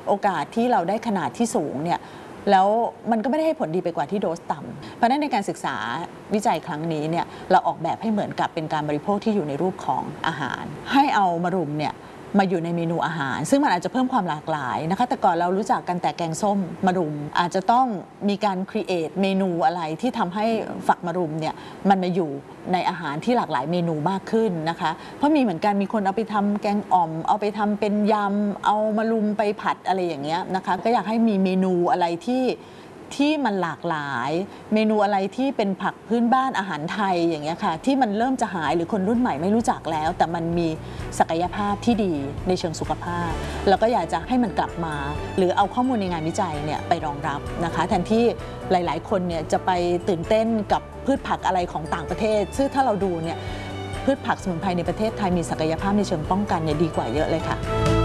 โอกาสที่เราได้ขนาดที่สูงเนี่ยแล้วมันก็ไม่ได้ให้ผลดีไปกว่าที่โดสต่ำเพราะฉะนั้นในการศึกษาวิจัยครั้งนี้เนี่ยเราออกแบบให้เหมือนกับเป็นการบริโภคที่อยู่ในรูปของอาหารให้เอามะรุมเนี่ยมาอยู่ในเมนูอาหารซึ่งมันอาจจะเพิ่มความหลากหลายนะคะแต่ก่อนเรารู้จักกันแต่แกงส้มมะรุมอาจจะต้องมีการครีเอทเมนูอะไรที่ทำให้ฝักมะรุมเนี่ยมันมาอยู่ในอาหารที่หลากหลายเมนูมากขึ้นนะคะเพราะมีเหมือนกันมีคนเอาไปทำแกงอ่อมเอาไปทำเป็นยำเอามะรุมไปผัดอะไรอย่างเงี้ยนะคะก็อยากให้มีเมนูอะไรที่มันหลากหลายเมนูอะไรที่เป็นผักพื้นบ้านอาหารไทยอย่างเงี้ยค่ะที่มันเริ่มจะหายหรือคนรุ่นใหม่ไม่รู้จักแล้วแต่มันมีศักยภาพที่ดีในเชิงสุขภาพแล้วก็อยากจะให้มันกลับมาหรือเอาข้อมูลในงานวิจัยเนี่ยไปรองรับนะคะแทนที่หลายๆคนเนี่ยจะไปตื่นเต้นกับพืชผักอะไรของต่างประเทศซึ่งถ้าเราดูเนี่ยพืชผักสมุนไพรในประเทศไทยมีศักยภาพในเชิงป้องกันเนี่ยดีกว่าเยอะเลยค่ะ